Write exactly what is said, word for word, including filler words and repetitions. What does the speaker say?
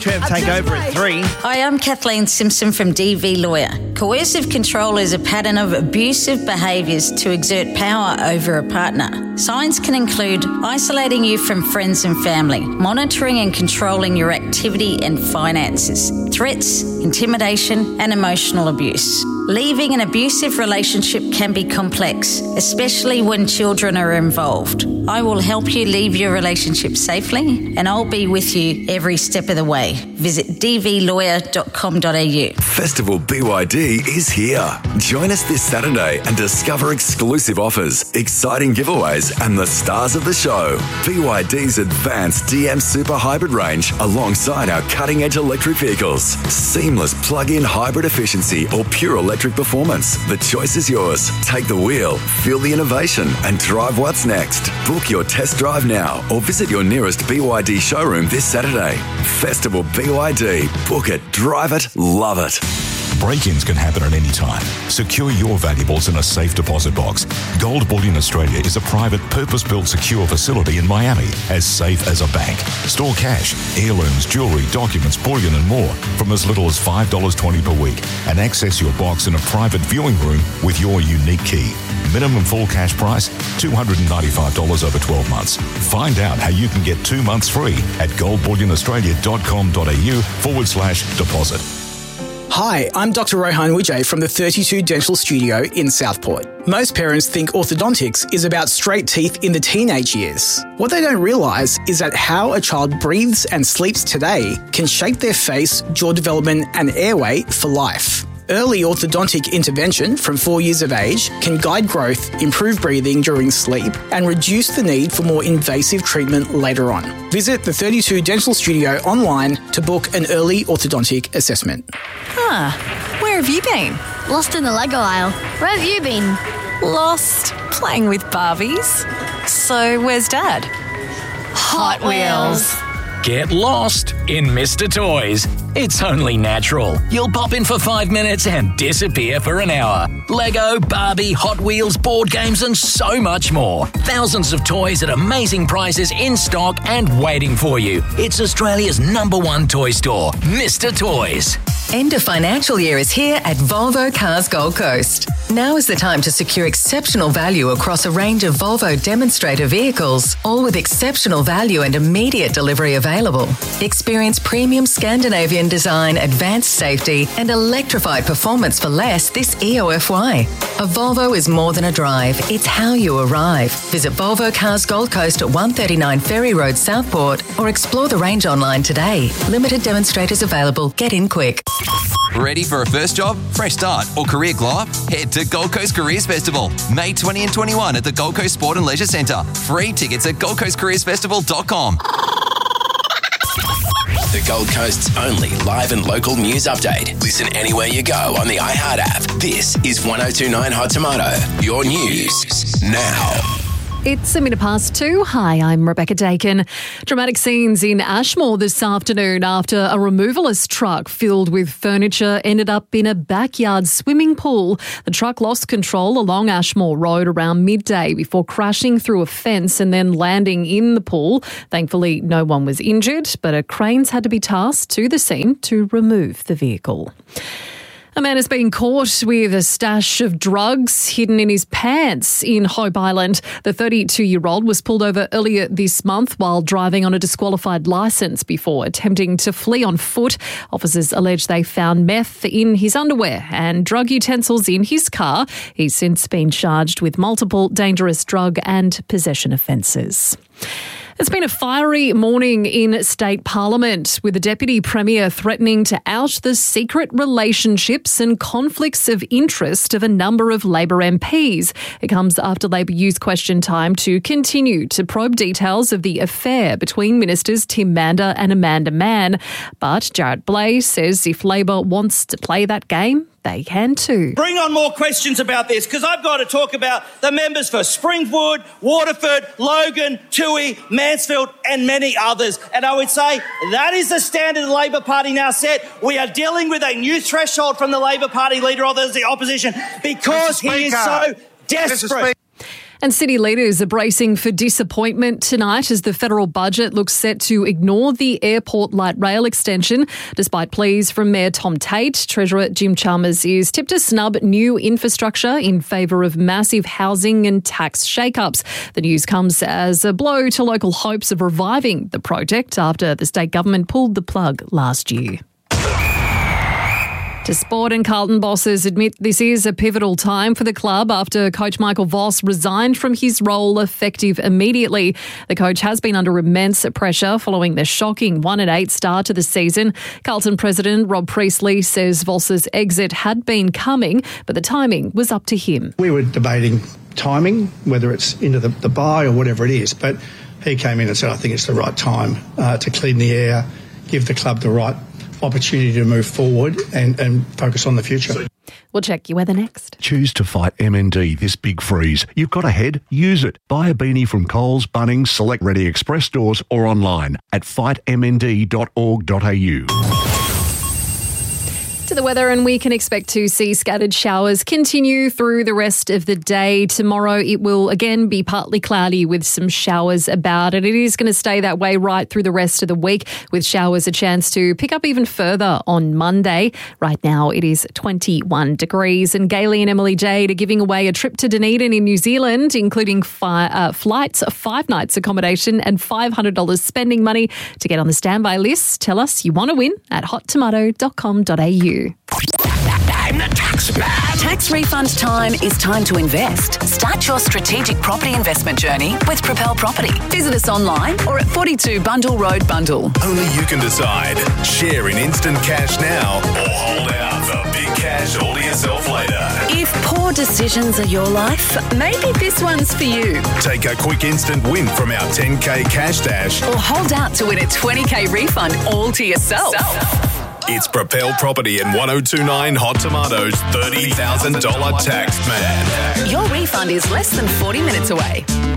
Trev take over at three. Hi, I'm Kathleen Simpson from D V Lawyer. Coercive control is a pattern of abusive behaviours to exert power over a partner. Signs can include isolating you from friends and family, monitoring and controlling your activity and finances, threats, intimidation and emotional abuse. Leaving an abusive relationship can be complex, especially when children are involved. I will help you leave your relationship safely and I'll be with you every step of the way. Visit d v lawyer dot com dot a u. Festival B Y D is here. Join us this Saturday and discover exclusive offers, exciting giveaways and the stars of the show. B Y D's advanced D M Super Hybrid range alongside our cutting-edge electric vehicles. Seamless plug-in hybrid efficiency or pure electric performance. The choice is yours. Take the wheel, feel the innovation and drive what's next. Book your test drive now or visit your nearest B Y D showroom this Saturday. Festival B Y D. Book it, drive it, love it. Break-ins can happen at any time. Secure your valuables in a safe deposit box. Gold Bullion Australia is a private, purpose-built secure facility in Miami, as safe as a bank. Store cash, heirlooms, jewellery, documents, bullion and more from as little as five dollars twenty per week and access your box in a private viewing room with your unique key. Minimum full cash price, two hundred ninety-five dollars over twelve months. Find out how you can get two months free at gold bullion australia dot com dot a u forward slash deposit. Hi, I'm Doctor Rohan Wijay from the thirty-two Dental Studio in Southport. Most parents think orthodontics is about straight teeth in the teenage years. What they don't realise is that how a child breathes and sleeps today can shape their face, jaw development and airway for life. Early orthodontic intervention from four years of age can guide growth, improve breathing during sleep, and reduce the need for more invasive treatment later on. Visit the thirty-two Dental Studio online to book an early orthodontic assessment. Ah, where have you been? Lost in the Lego aisle. Where have you been? Lost playing with Barbies. So where's Dad? Hot Wheels. Get lost in Mister Toys. It's only natural. You'll pop in for five minutes and disappear for an hour. Lego, Barbie, Hot Wheels, board games and so much more. Thousands of toys at amazing prices in stock and waiting for you. It's Australia's number one toy store, Mister Toys. End of financial year is here at Volvo Cars Gold Coast. Now is the time to secure exceptional value across a range of Volvo demonstrator vehicles, all with exceptional value and immediate delivery available. Experience premium Scandinavian design, advanced safety and electrified performance for less this E O F Y. A Volvo is more than a drive, it's how you arrive. Visit Volvo Cars Gold Coast at one thirty-nine Ferry Road, Southport, or explore the range online today. Limited demonstrators available. Get in quick. Ready for a first job, fresh start or career glow up? Head to Gold Coast Careers Festival, May twentieth and twenty-first at the Gold Coast Sport and Leisure Centre. Free tickets at gold coast careers festival dot com. The Gold Coast's only live and local news update. Listen anywhere you go on the iHeart app. This is one oh two point nine Hot Tomato, your news now. It's a minute past two. Hi, I'm Rebecca Dakin. Dramatic scenes in Ashmore this afternoon after a removalist truck filled with furniture ended up in a backyard swimming pool. The truck lost control along Ashmore Road around midday before crashing through a fence and then landing in the pool. Thankfully, no one was injured, but a cranes had to be tasked to the scene to remove the vehicle. A man has been caught with a stash of drugs hidden in his pants in Hope Island. The thirty-two-year-old was pulled over earlier this month while driving on a disqualified licence before attempting to flee on foot. Officers allege they found meth in his underwear and drug utensils in his car. He's since been charged with multiple dangerous drug and possession offences. It's been a fiery morning in State Parliament, with the Deputy Premier threatening to out the secret relationships and conflicts of interest of a number of Labor M Ps. It comes after Labor used question time to continue to probe details of the affair between Ministers Tim Mander and Amanda Mann. But Jarrett Blay says if Labor wants to play that game, they can too. Bring on more questions about this, because I've got to talk about the members for Springwood, Waterford, Logan, Toohey, Mansfield and many others. And I would say that is the standard the Labor Party now set. We are dealing with a new threshold from the Labor Party leader of the opposition because he is so desperate. And city leaders are bracing for disappointment tonight as the federal budget looks set to ignore the airport light rail extension. Despite pleas from Mayor Tom Tate, Treasurer Jim Chalmers is tipped to snub new infrastructure in favour of massive housing and tax shake-ups. The news comes as a blow to local hopes of reviving the project after the state government pulled the plug last year. To sport, and Carlton bosses admit this is a pivotal time for the club after coach Michael Voss resigned from his role effective immediately. The coach has been under immense pressure following the shocking one and eight start to the season. Carlton president Rob Priestley says Voss's exit had been coming, but the timing was up to him. We were debating timing, whether it's into the, the buy or whatever it is, but he came in and said, I think it's the right time uh, to clean the air, give the club the right opportunity to move forward and, and focus on the future. We'll check your weather next. Choose to fight M N D this big freeze. You've got a head, use it. Buy a beanie from Coles, Bunnings, Select Ready Express stores or online at fight m n d dot org dot a u. To the weather, and we can expect to see scattered showers continue through the rest of the day. Tomorrow it will again be partly cloudy with some showers about, and it is going to stay that way right through the rest of the week, with showers a chance to pick up even further on Monday. Right now it is twenty-one degrees, and Gailey and Emily Jade are giving away a trip to Dunedin in New Zealand, including fi- uh, flights, five nights accommodation and five hundred dollars spending money. To get on the standby list, tell us you want to win at hot tomato dot com dot a u. I'm the tax man. Tax refund time is time to invest. Start your strategic property investment journey with Propel Property. Visit us online or at forty-two Bundle Road, Bundle. Only you can decide. Share in instant cash now or hold out for big cash all to yourself later. If poor decisions are your life, maybe this one's for you. Take a quick instant win from our ten K cash dash. Or hold out to win a twenty K refund all to yourself. It's Propel Property and one oh two nine Hot Tomatoes thirty thousand dollars tax man. Your refund is less than forty minutes away.